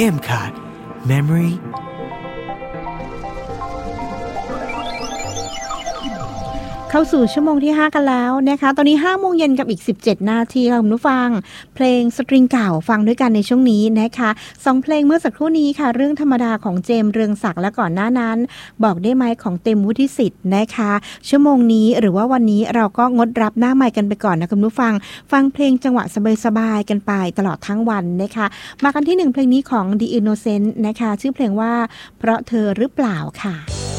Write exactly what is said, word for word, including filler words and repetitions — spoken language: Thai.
เอ็ม ซี เอ ที Memory เข้าสู่ชั่วโมงที่ห้ากันแล้วนะคะตอนนี้ห้าโมงเย็นกับอีกสิบเจ็ดนาทีค่ะคุณผู้ฟังเพลงสตริงเก่าฟังด้วยกันในช่วงนี้นะคะสองเพลงเมื่อสักครู่นี้ค่ะเรื่องธรรมดาของเจมส์เรืองศักดิ์และก่อนหน้านั้นบอกได้ไหมของเต็มวุฒิสิทธิ์นะคะชั่วโมงนี้หรือว่าวันนี้เราก็งดรับหน้าไมค์กันไปก่อนนะคุณผู้ฟังฟังเพลงจังหวะสบายๆกันไปตลอดทั้งวันนะคะมากันที่หนึ่งเพลงนี้ของ The Innocent นะคะชื่อเพลงว่าเพราะเธอหรือเปล่าค่ะ